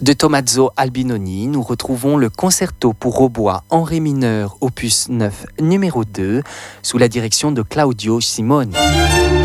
De Tommaso Albinoni, nous retrouvons le concerto pour hautbois en ré mineur, opus 9, numéro 2, sous la direction de Claudio Simoni.